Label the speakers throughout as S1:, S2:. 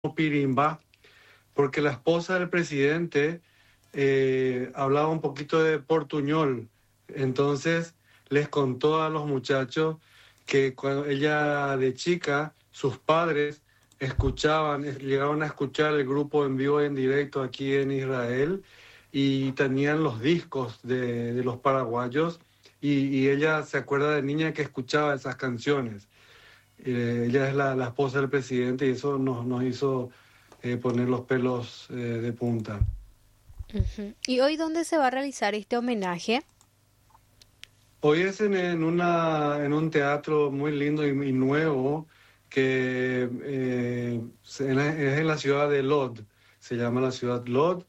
S1: Pirimba, porque la esposa del presidente hablaba un poquito de portuñol. Entonces les contó a los muchachos que cuando ella de chica, sus padres llegaron a escuchar el grupo en vivo y en directo aquí en Israel y tenían los discos de los paraguayos y ella se acuerda de niña que escuchaba esas canciones. Ella es la esposa del presidente y eso nos hizo poner los pelos de punta.
S2: Ujú. ¿Y hoy dónde se va a realizar este homenaje?
S1: Hoy es en un teatro muy lindo y nuevo que es en la ciudad de Lod, se llama la ciudad Lod.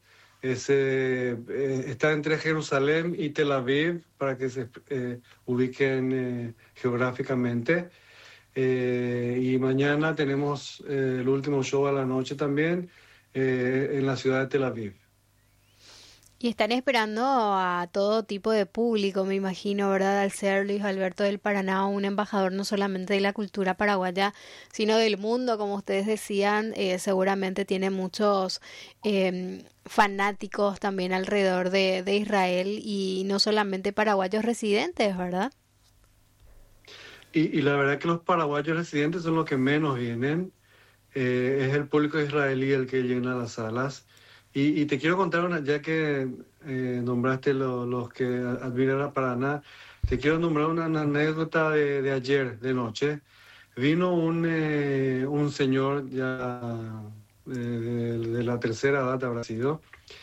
S1: Está entre Jerusalén y Tel Aviv para que se ubiquen geográficamente. Y mañana tenemos el último show a la noche también en la ciudad de Tel Aviv.
S2: Y están esperando a todo tipo de público, me imagino, ¿verdad? Al ser Luis Alberto del Paraná un embajador no solamente de la cultura paraguaya, sino del mundo, como ustedes decían, seguramente tiene muchos fanáticos también alrededor de Israel y no solamente paraguayos residentes, ¿verdad?
S1: Y la verdad que los paraguayos residentes son los que menos vienen. Es el público israelí el que llena las salas. Y te quiero contar ya que nombraste los que admiran a Paraná, te quiero nombrar una anécdota de ayer, de noche. Vino un señor ya de la tercera edad, habrá sido.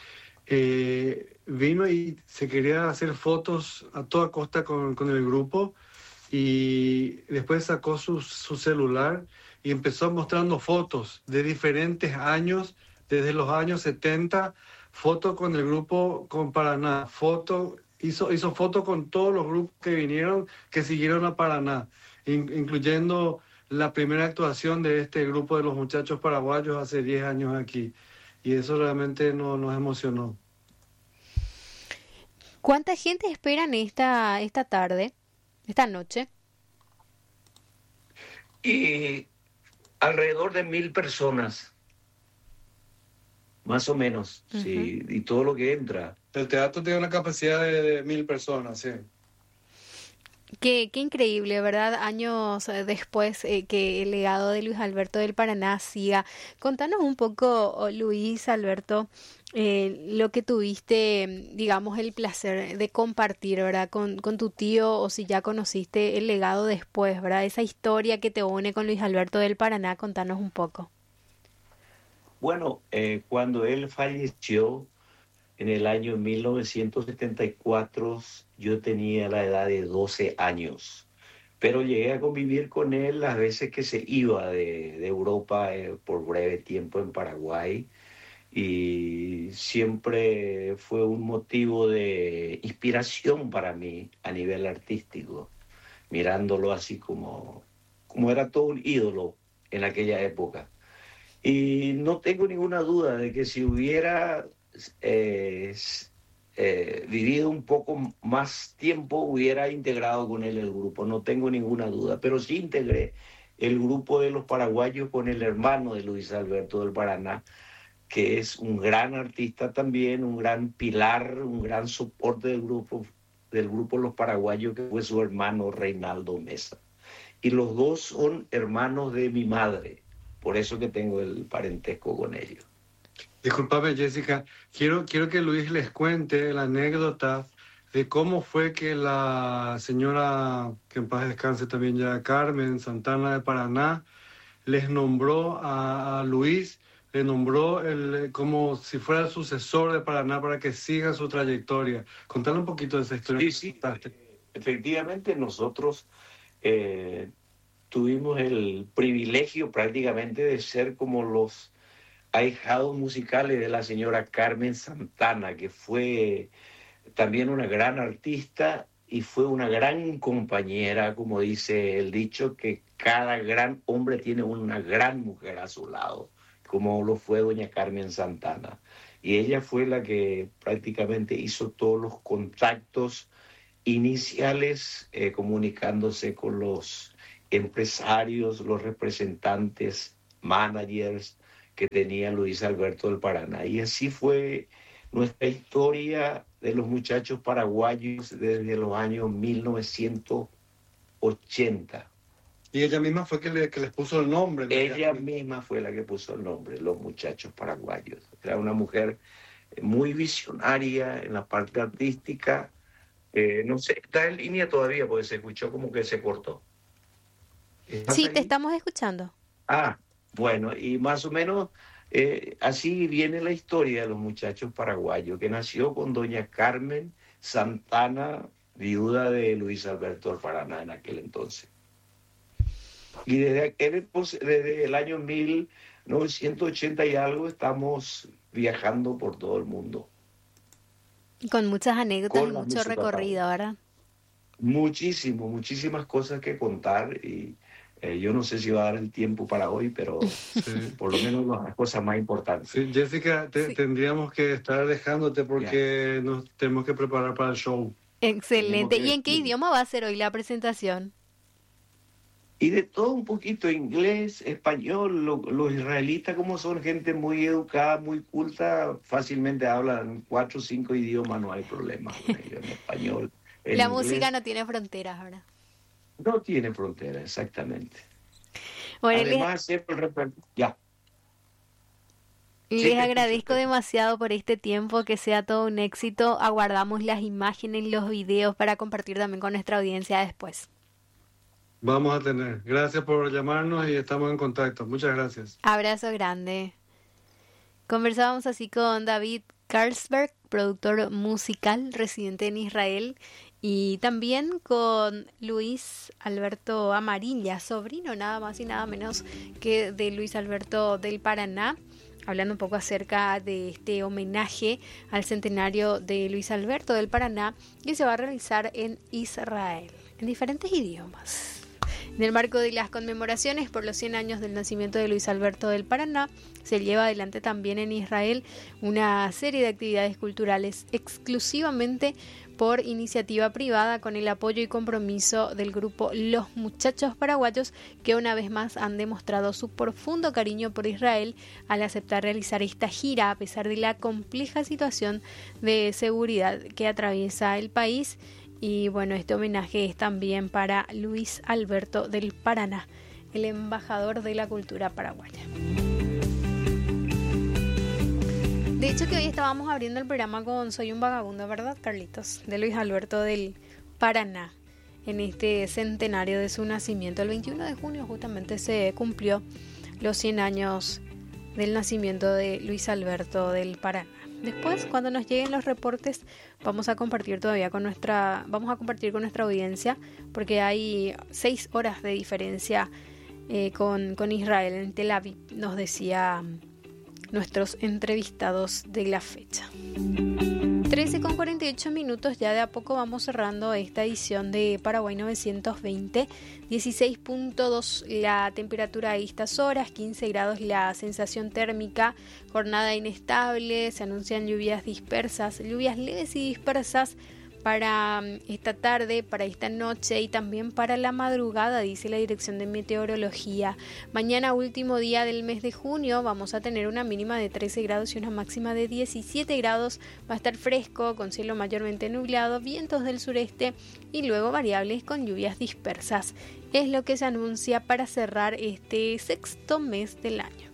S1: Vino y se quería hacer fotos a toda costa con el grupo y después sacó su celular y empezó mostrando fotos de diferentes años, desde los años 70, fotos con el grupo con Paraná, hizo fotos con todos los grupos que vinieron, que siguieron a Paraná, incluyendo la primera actuación de este grupo de los muchachos paraguayos hace 10 años aquí. Y eso realmente nos emocionó.
S2: ¿Cuánta gente esperan esta tarde, esta noche?
S3: Y alrededor de 1.000 personas, más o menos,
S2: Ujú.
S3: sí, y todo lo que entra.
S1: El teatro tiene una capacidad de 1.000 personas, sí.
S2: Qué increíble, ¿verdad? Años después que el legado de Luis Alberto del Paraná siga. Contanos un poco, Luis Alberto, lo que tuviste, digamos, el placer de compartir, ¿verdad? Con tu tío o si ya conociste el legado después, ¿verdad? Esa historia que te une con Luis Alberto del Paraná, contanos un poco.
S3: Bueno, cuando él falleció en el año 1974, yo tenía la edad de 12 años, pero llegué a convivir con él las veces que se iba de Europa por breve tiempo en Paraguay y siempre fue un motivo de inspiración para mí a nivel artístico, mirándolo así como era todo un ídolo en aquella época. Y no tengo ninguna duda de que si hubiera eh, vivido un poco más tiempo, hubiera integrado con él el grupo, no tengo ninguna duda, pero sí integré el grupo de los paraguayos con el hermano de Luis Alberto del Paraná, que es un gran artista también, un gran pilar, un gran soporte del grupo Los Paraguayos, que fue su hermano Reinaldo Mesa. Y los dos son hermanos de mi madre, por eso que tengo el parentesco con ellos.
S1: Disculpame, Jessica, quiero que Luis les cuente la anécdota de cómo fue que la señora, que en paz descanse también ya, Carmen Santana de Paraná, les nombró a Luis, le nombró como si fuera el sucesor de Paraná para que siga su trayectoria. Contale un poquito de esa historia
S3: Sí,
S1: que
S3: sí,
S1: contaste.
S3: efectivamente nosotros eh, tuvimos el privilegio prácticamente de ser como los ahijados musicales de la señora Carmen Santana, que fue también una gran artista y fue una gran compañera, como dice el dicho, que cada gran hombre tiene una gran mujer a su lado, como lo fue doña Carmen Santana. Y ella fue la que prácticamente hizo todos los contactos iniciales, comunicándose con los empresarios, los representantes, managers que tenía Luis Alberto del Paraná. Y así fue nuestra historia de los muchachos paraguayos desde los años 1980.
S1: Y ella misma fue que les puso el nombre, ¿no?
S3: Ella misma fue la que puso el nombre, Los Muchachos Paraguayos. Era una mujer muy visionaria en la parte artística. No sé, está en línea todavía porque se escuchó como que se cortó.
S2: Sí,
S3: ahí?
S2: te estamos escuchando.
S3: Bueno, y más o menos así viene la historia de Los Muchachos Paraguayos, que nació con doña Carmen Santana, viuda de Luis Alberto del Paraná en aquel entonces. Y desde el año 1980 y algo estamos viajando por todo el mundo.
S2: Con muchas anécdotas
S3: Con
S2: y
S3: la
S2: mucho
S3: música
S2: recorrido, ¿verdad?
S3: Muchísimas cosas que contar y yo no sé si va a dar el tiempo para hoy, pero
S1: Sí.
S3: por lo menos las cosas más importantes.
S1: Sí, Jessica,
S2: Sí.
S1: tendríamos que estar dejándote porque nos tenemos que preparar para el show.
S2: Excelente. ¿Y en qué
S3: Sí.
S2: idioma va a ser hoy la presentación?
S3: Y de todo un poquito, inglés, español, los israelitas como son gente muy educada, muy culta, fácilmente hablan 4 o 5 idiomas, no hay problema con ellos, en español, en
S2: La
S3: inglés.
S2: música no tiene fronteras, ¿verdad?
S3: No tiene frontera, exactamente.
S2: Bueno,
S3: Además, siempre el repertorio. Ya.
S2: les
S3: Sí, te
S2: agradezco
S3: escucho.
S2: demasiado por este tiempo, que sea todo un éxito. Aguardamos las imágenes, los videos para compartir también con nuestra audiencia después.
S1: Vamos a tener. Gracias por llamarnos y estamos en contacto. Muchas gracias.
S2: Abrazo grande. Conversábamos así con David Carlsberg, productor musical residente en Israel, y también con Luis Alberto Amarilla, sobrino nada más y nada menos que de Luis Alberto del Paraná, hablando un poco acerca de este homenaje al centenario de Luis Alberto del Paraná que se va a realizar en Israel, en diferentes idiomas. En el marco de las conmemoraciones por los 100 años del nacimiento de Luis Alberto del Paraná, se lleva adelante también en Israel una serie de actividades culturales exclusivamente por iniciativa privada con el apoyo y compromiso del grupo Los Muchachos Paraguayos, que una vez más han demostrado su profundo cariño por Israel al aceptar realizar esta gira a pesar de la compleja situación de seguridad que atraviesa el país. Y bueno, este homenaje es también para Luis Alberto del Paraná, el embajador de la cultura paraguaya. De hecho que hoy estábamos abriendo el programa con Soy un vagabundo, ¿verdad, Carlitos? De Luis Alberto del Paraná, en este centenario de su nacimiento. El 21 de junio justamente se cumplió los 100 años del nacimiento de Luis Alberto del Paraná. Después, cuando nos lleguen los reportes, vamos a compartir con nuestra audiencia, porque hay 6 horas de diferencia con Israel en Tel Aviv, nos decía nuestros entrevistados de la fecha. 13:48, ya de a poco vamos cerrando esta edición de Paraguay 920, 16.2 la temperatura a estas horas, 15 grados la sensación térmica, jornada inestable, se anuncian lluvias dispersas, lluvias leves y dispersas para esta tarde, para esta noche y también para la madrugada, dice la Dirección de Meteorología. Mañana, último día del mes de junio, vamos a tener una mínima de 13 grados y una máxima de 17 grados. Va a estar fresco, con cielo mayormente nublado, vientos del sureste y luego variables con lluvias dispersas. Es lo que se anuncia para cerrar este sexto mes del año.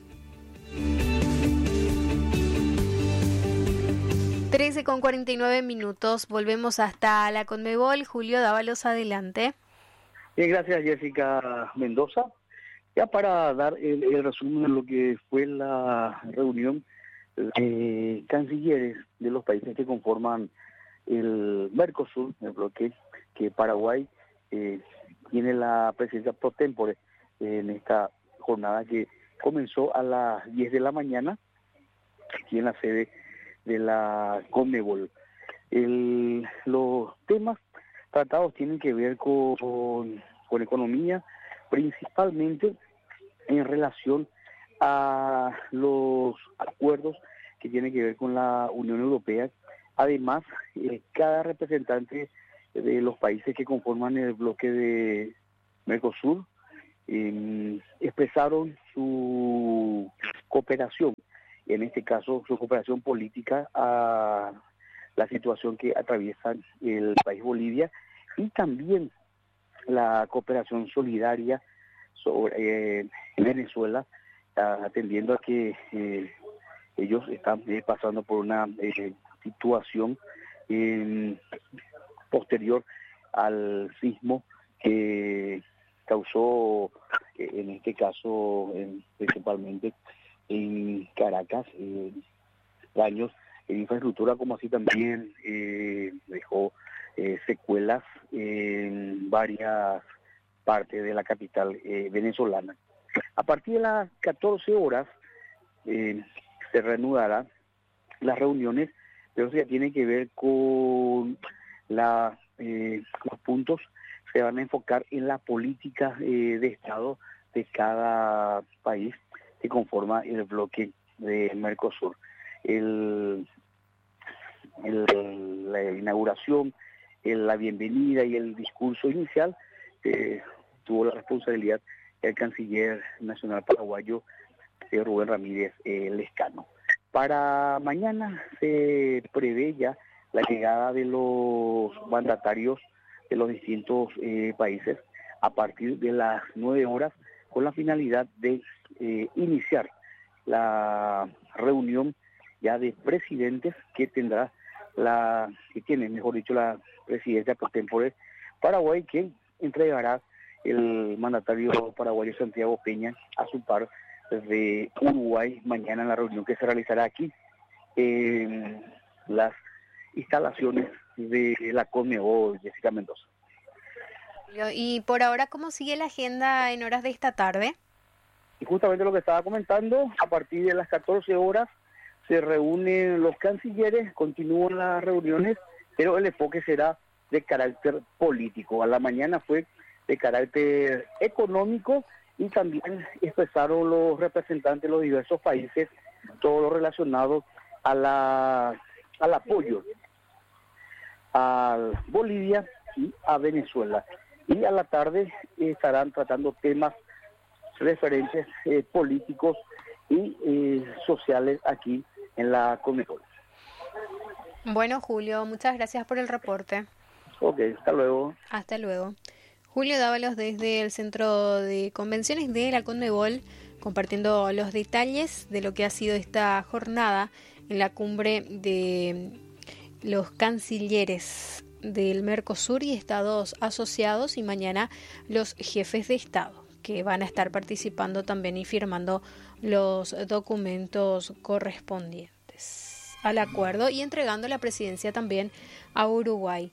S2: 13:49, volvemos hasta la Conmebol. Julio Dávalos, adelante.
S4: Bien, gracias Jessica Mendoza. Ya para dar el resumen de lo que fue la reunión de cancilleres de los países que conforman el Mercosur, el bloque que Paraguay tiene la presidencia pro tempore en esta jornada que comenzó a las 10 de la mañana aquí en la sede de la Conmebol. Los temas tratados tienen que ver con economía, principalmente en relación a los acuerdos que tienen que ver con la Unión Europea. Además, cada representante de los países que conforman el bloque de Mercosur expresaron su cooperación, en este caso su cooperación política a la situación que atraviesa el país Bolivia y también la cooperación solidaria sobre Venezuela, atendiendo a que ellos están pasando por una situación posterior al sismo que causó, en este caso, principalmente en Caracas, daños en infraestructura, como así también dejó secuelas en varias partes de la capital venezolana. A partir de las 14 horas se reanudarán las reuniones, pero eso ya tiene que ver con los puntos se van a enfocar en la política de Estado de cada país que conforma el bloque de Mercosur. La inauguración, la bienvenida y el discurso inicial tuvo la responsabilidad del canciller nacional paraguayo Rubén Ramírez Lescano. Para mañana se prevé ya la llegada de los mandatarios de los distintos países a partir de las 9 horas con la finalidad de iniciar la reunión ya de presidentes que tiene, mejor dicho, la presidencia por tempore Paraguay, que entregará el mandatario paraguayo Santiago Peña a su par de Uruguay mañana en la reunión que se realizará aquí en las instalaciones de la Conmebol, Jessica Mendoza.
S2: Y por ahora, ¿cómo sigue la agenda en horas de esta tarde?
S4: Y justamente lo que estaba comentando, a partir de las 14 horas se reúnen los cancilleres, continúan las reuniones, pero el enfoque será de carácter político. A la mañana fue de carácter económico y también expresaron los representantes de los diversos países todo lo relacionado al apoyo a Bolivia y a Venezuela. Y a la tarde estarán tratando temas referentes políticos y sociales aquí en la Conmebol.
S2: Bueno, Julio, muchas gracias por el reporte.
S4: Ok, hasta luego.
S2: Hasta luego. Julio Dávalos desde el Centro de Convenciones de la Conmebol, compartiendo los detalles de lo que ha sido esta jornada en la cumbre de los cancilleres del Mercosur y estados asociados, y mañana los jefes de Estado, que van a estar participando también y firmando los documentos correspondientes al acuerdo y entregando la presidencia también a Uruguay.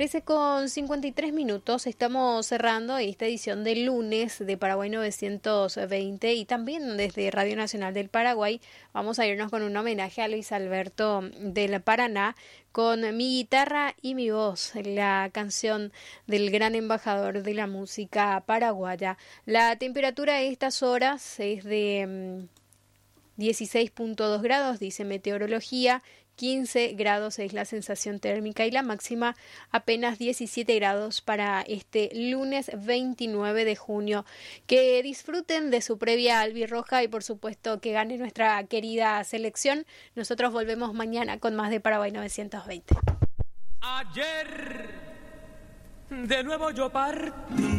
S2: 13:53, estamos cerrando esta edición del lunes de Paraguay 920 y también desde Radio Nacional del Paraguay vamos a irnos con un homenaje a Luis Alberto del Paraná con Mi guitarra y mi voz, la canción del gran embajador de la música paraguaya. La temperatura a estas horas es de 16.2 grados, dice meteorología, 15 grados es la sensación térmica y la máxima apenas 17 grados para este lunes 29 de junio. Que disfruten de su previa albirroja y por supuesto que gane nuestra querida selección. Nosotros volvemos mañana con más de Paraguay 920.
S5: Ayer de nuevo yo partí.